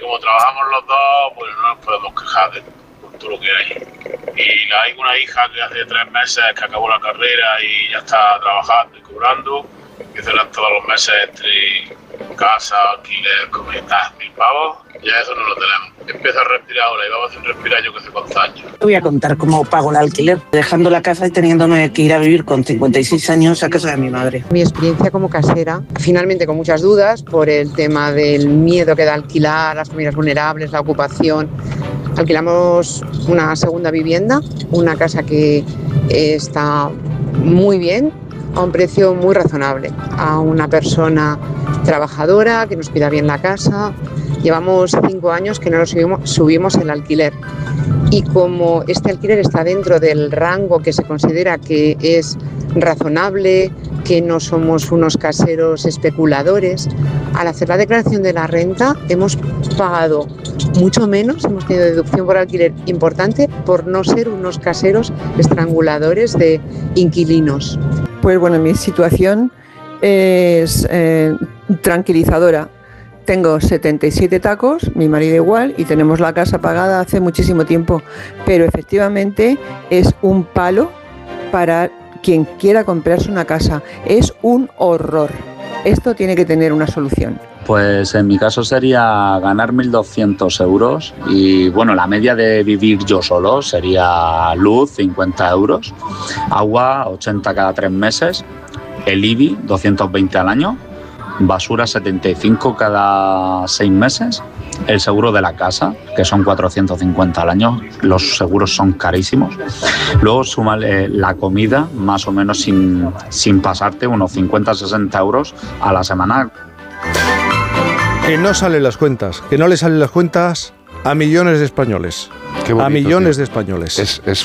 como trabajamos los dos, pues no nos podemos quejar de todo lo que hay. Y hay una hija que hace 3 meses que acabó la carrera y ya está trabajando y cobrando, que se todos los meses entre casa, alquiler, comida, 1.000 pavos, ya eso no lo tenemos. Empieza a respirar ahora y vamos sin respirar yo que hace 4 años. Te voy a contar cómo pago el alquiler, dejando la casa y teniéndome que ir a vivir con 56 años a casa de mi madre. Mi experiencia como casera, finalmente con muchas dudas por el tema del miedo que da alquilar, las familias vulnerables, la ocupación. Alquilamos una segunda vivienda, una casa que está muy bien, a un precio muy razonable, a una persona trabajadora que nos cuida bien la casa. Llevamos 5 años que no nos subimos el alquiler, y como este alquiler está dentro del rango que se considera que es razonable, que no somos unos caseros especuladores, al hacer la declaración de la renta hemos pagado mucho menos, hemos tenido deducción por alquiler importante por no ser unos caseros estranguladores de inquilinos. Pues bueno, mi situación es tranquilizadora. Tengo 77 tacos, mi marido igual, y tenemos la casa pagada hace muchísimo tiempo, pero efectivamente es un palo para quien quiera comprarse una casa. Es un horror. Esto tiene que tener una solución. Pues en mi caso sería ganar 1.200 euros y bueno, la media de vivir yo solo sería luz 50 euros, agua 80 cada 3 meses, el IBI 220 al año, basura 75 cada 6 meses, el seguro de la casa, que son 450 al año, los seguros son carísimos. Luego súmale la comida, más o menos sin pasarte, unos 50-60 euros a la semana. Que no salen las cuentas, que no le salen las cuentas a millones de españoles. Qué bonito, a millones tío. de españoles. Es